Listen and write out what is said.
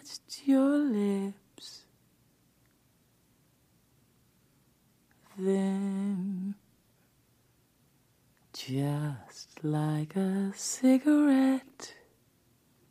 touched your lips, then just like a cigarette,